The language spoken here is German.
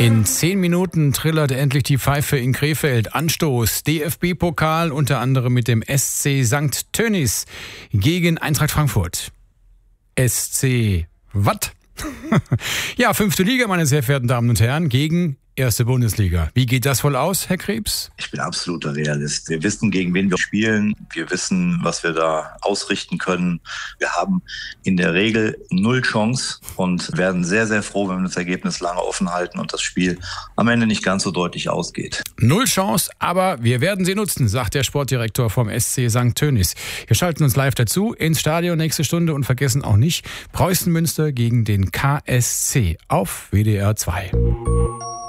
In 10 Minuten trillert endlich die Pfeife in Krefeld. Anstoß, DFB-Pokal, unter anderem mit dem SC St. Tönnies gegen Eintracht Frankfurt. SC Watt. Ja, 5. Liga, meine sehr verehrten Damen und Herren, gegen 1. Bundesliga. Wie geht das wohl aus, Herr Krebs? Ich bin absoluter Realist. Wir wissen, gegen wen wir spielen. Wir wissen, was wir da ausrichten können. Wir haben in der Regel 0 Chance und werden sehr, sehr froh, wenn wir das Ergebnis lange offen halten und das Spiel am Ende nicht ganz so deutlich ausgeht. 0 Chance, aber wir werden sie nutzen, sagt der Sportdirektor vom SC St. Tönnies. Wir schalten uns live dazu ins Stadion nächste Stunde und vergessen auch nicht Preußen Münster gegen den KSC auf WDR 2.